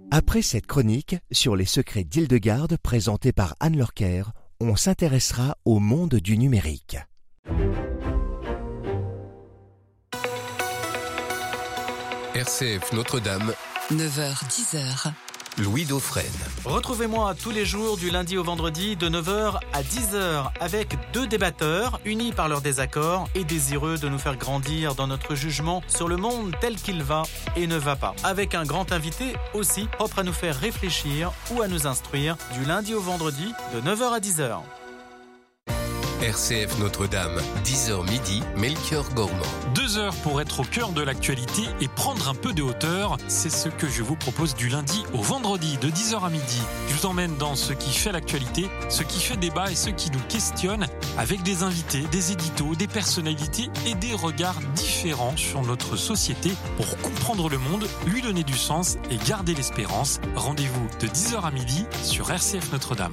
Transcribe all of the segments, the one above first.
Après cette chronique sur les secrets d'Hildegarde présentée par Anne Lorker, on s'intéressera au monde du numérique. RCF Notre-Dame, 9h-10h. Louis Dauphren. Retrouvez-moi tous les jours du lundi au vendredi de 9h à 10h avec deux débatteurs unis par leurs désaccords et désireux de nous faire grandir dans notre jugement sur le monde tel qu'il va et ne va pas. Avec un grand invité aussi propre à nous faire réfléchir ou à nous instruire du lundi au vendredi de 9h à 10h. RCF Notre-Dame, 10h midi, Melchior Gormand. 2 heures pour être au cœur de l'actualité et prendre un peu de hauteur. C'est ce que je vous propose du lundi au vendredi de 10h à midi. Je vous emmène dans ce qui fait l'actualité, ce qui fait débat et ce qui nous questionne avec des invités, des éditos, des personnalités et des regards différents sur notre société pour comprendre le monde, lui donner du sens et garder l'espérance. Rendez-vous de 10h à midi sur RCF Notre-Dame.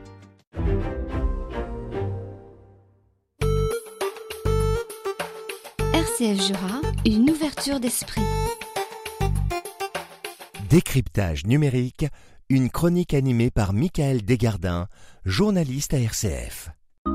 RCF Jura, une ouverture d'esprit. Décryptage numérique, une chronique animée par Michael Desgardins, journaliste à RCF.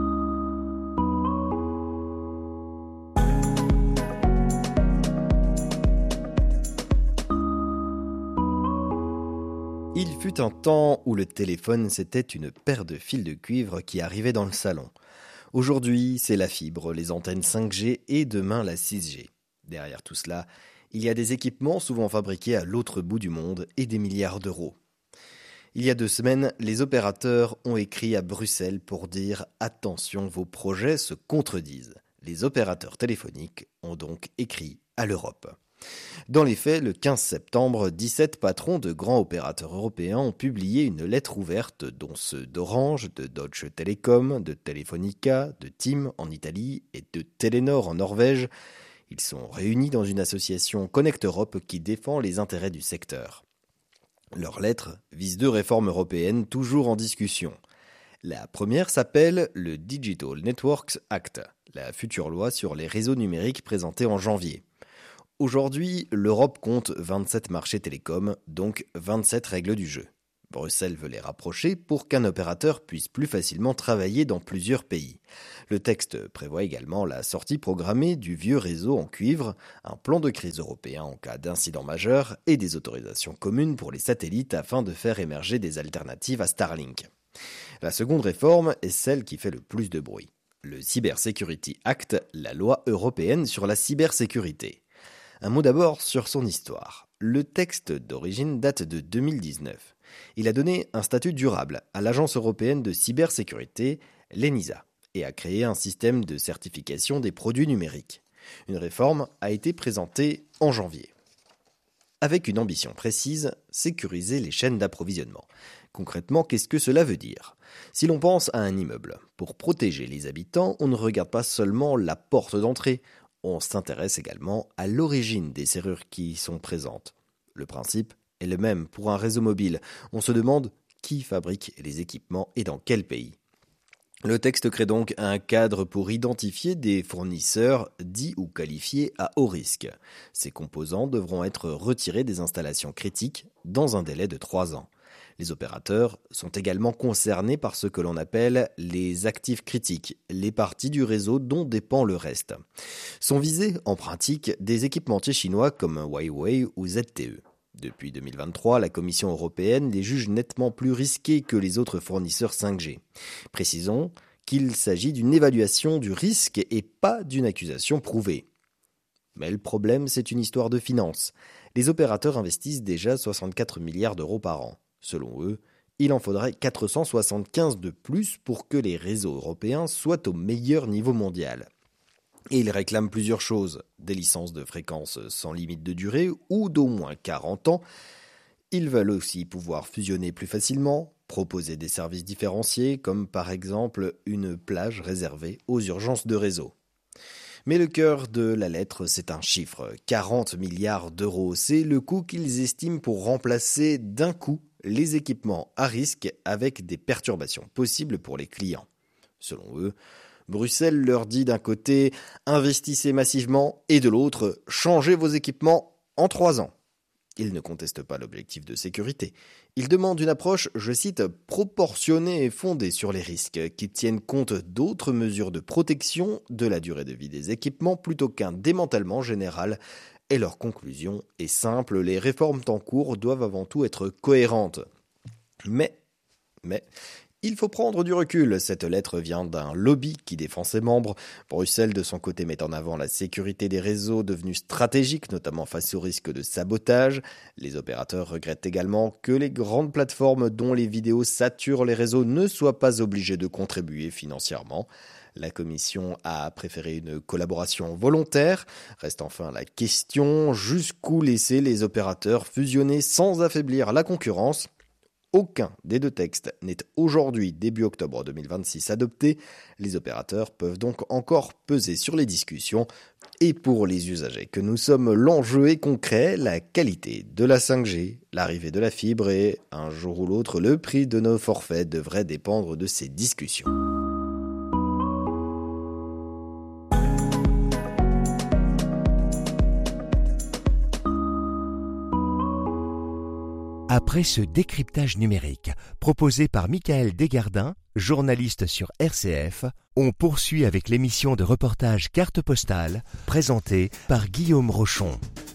Il fut un temps où le téléphone, c'était une paire de fils de cuivre qui arrivait dans le salon. Aujourd'hui, c'est la fibre, les antennes 5G et demain la 6G. Derrière tout cela, il y a des équipements souvent fabriqués à l'autre bout du monde et des milliards d'euros. Il y a 2 semaines, les opérateurs ont écrit à Bruxelles pour dire « Attention, vos projets se contredisent ». Les opérateurs téléphoniques ont donc écrit à l'Europe. Dans les faits, le 15 septembre, 17 patrons de grands opérateurs européens ont publié une lettre ouverte, dont ceux d'Orange, de Deutsche Telekom, de Telefonica, de TIM en Italie et de Telenor en Norvège. Ils sont réunis dans une association Connect Europe qui défend les intérêts du secteur. Leur lettre vise 2 réformes européennes toujours en discussion. La première s'appelle le Digital Networks Act, la future loi sur les réseaux numériques présentée en janvier. Aujourd'hui, l'Europe compte 27 marchés télécoms, donc 27 règles du jeu. Bruxelles veut les rapprocher pour qu'un opérateur puisse plus facilement travailler dans plusieurs pays. Le texte prévoit également la sortie programmée du vieux réseau en cuivre, un plan de crise européen en cas d'incident majeur et des autorisations communes pour les satellites afin de faire émerger des alternatives à Starlink. La seconde réforme est celle qui fait le plus de bruit. Le Cyber Security Act, la loi européenne sur la cybersécurité. Un mot d'abord sur son histoire. Le texte d'origine date de 2019. Il a donné un statut durable à l'Agence européenne de cybersécurité, l'ENISA, et a créé un système de certification des produits numériques. Une réforme a été présentée en janvier. Avec une ambition précise, sécuriser les chaînes d'approvisionnement. Concrètement, qu'est-ce que cela veut dire ? Si l'on pense à un immeuble, pour protéger les habitants, on ne regarde pas seulement la porte d'entrée, on s'intéresse également à l'origine des serrures qui y sont présentes. Le principe est le même pour un réseau mobile. On se demande qui fabrique les équipements et dans quel pays. Le texte crée donc un cadre pour identifier des fournisseurs dits ou qualifiés à haut risque. Ces composants devront être retirés des installations critiques dans un délai de 3 ans. Les opérateurs sont également concernés par ce que l'on appelle les actifs critiques, les parties du réseau dont dépend le reste. Sont visés, en pratique, des équipementiers chinois comme Huawei ou ZTE. Depuis 2023, la Commission européenne les juge nettement plus risqués que les autres fournisseurs 5G. Précisons qu'il s'agit d'une évaluation du risque et pas d'une accusation prouvée. Mais le problème, c'est une histoire de finances. Les opérateurs investissent déjà 64 milliards d'euros par an. Selon eux, il en faudrait 475 de plus pour que les réseaux européens soient au meilleur niveau mondial. Et ils réclament plusieurs choses, des licences de fréquence sans limite de durée ou d'au moins 40 ans. Ils veulent aussi pouvoir fusionner plus facilement, proposer des services différenciés comme par exemple une plage réservée aux urgences de réseau. Mais le cœur de la lettre, c'est un chiffre, 40 milliards d'euros. C'est le coût qu'ils estiment pour remplacer d'un coup les équipements à risque avec des perturbations possibles pour les clients. Selon eux, Bruxelles leur dit d'un côté « investissez massivement » et de l'autre « changez vos équipements en 3 ans ». Il ne conteste pas l'objectif de sécurité. Il demande une approche, je cite, proportionnée et fondée sur les risques, qui tienne compte d'autres mesures de protection de la durée de vie des équipements plutôt qu'un démantèlement général. Et leur conclusion est simple, les réformes en cours doivent avant tout être cohérentes. Mais, il faut prendre du recul. Cette lettre vient d'un lobby qui défend ses membres. Bruxelles, de son côté, met en avant la sécurité des réseaux devenus stratégiques, notamment face au risque de sabotage. Les opérateurs regrettent également que les grandes plateformes dont les vidéos saturent les réseaux ne soient pas obligées de contribuer financièrement. La Commission a préféré une collaboration volontaire. Reste enfin la question, jusqu'où laisser les opérateurs fusionner sans affaiblir la concurrence ? Aucun des deux textes n'est aujourd'hui, début octobre 2026, adopté. Les opérateurs peuvent donc encore peser sur les discussions. Et pour les usagers que nous sommes, l'enjeu est concret, la qualité de la 5G, l'arrivée de la fibre et, un jour ou l'autre, le prix de nos forfaits devrait dépendre de ces discussions. Après ce décryptage numérique proposé par Michael Desgardins, journaliste sur RCF, on poursuit avec l'émission de reportage Carte postale présentée par Guillaume Rochon.